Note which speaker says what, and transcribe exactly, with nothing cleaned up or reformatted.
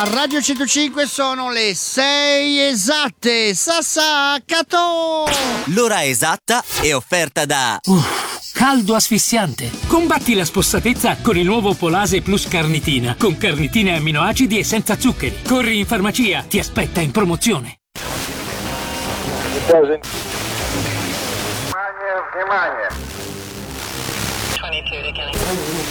Speaker 1: a Radio centocinque sono le sei esatte. Sassacato!
Speaker 2: L'ora esatta è offerta da
Speaker 3: Uff, caldo asfissiante. Combatti la spossatezza con il nuovo Polase Plus Carnitina, con carnitine amminoacidi e senza zuccheri. Corri in farmacia, ti aspetta in promozione.
Speaker 4: Внимание, внимание.